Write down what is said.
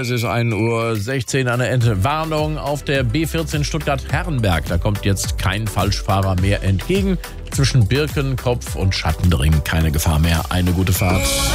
Es ist 1:16 Uhr, eine Entwarnung auf der B14 Stuttgart-Herrenberg. Da kommt jetzt kein Falschfahrer mehr entgegen. Zwischen Birkenkopf und Schattendring keine Gefahr mehr. Eine gute Fahrt.